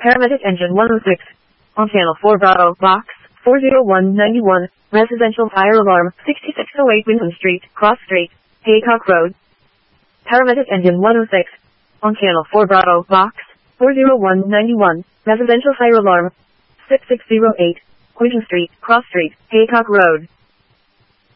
Paramedic Engine 106. On Channel 4 Bravo, Box 40191, Residential Fire Alarm, 6608 Wyndham Street, Cross Street, Haycock Road. Paramedic Engine 106. On Channel 4 Bravo, Box 40191, Residential Fire Alarm, 6608, Wyndham Street, Cross Street, Haycock Road.